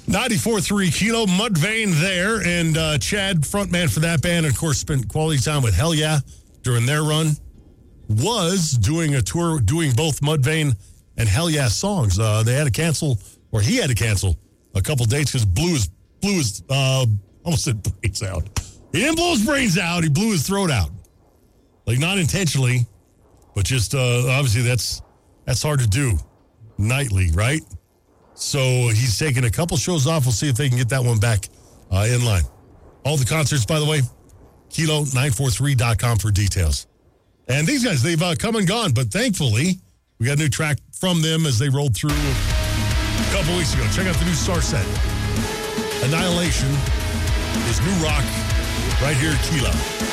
94.3 Kilo, Mudvayne there, and Chad, frontman for that band, of course, spent quality time with Hell Yeah during their run, was doing a tour doing both Mudvayne and Hell Yeah songs. They had to cancel, or he had to cancel, a couple dates because blew his almost said brains out. He didn't blow his brains out, he blew his throat out. Like, not intentionally, but just, obviously, that's hard to do nightly, right? So he's taking a couple shows off. We'll see if they can get that one back in line. All the concerts, by the way, Kilo943.com for details. And these guys, they've come and gone, but thankfully, we got a new track from them as they rolled through a couple weeks ago. Check out the new Star set. Annihilation is new rock right here at Kilo.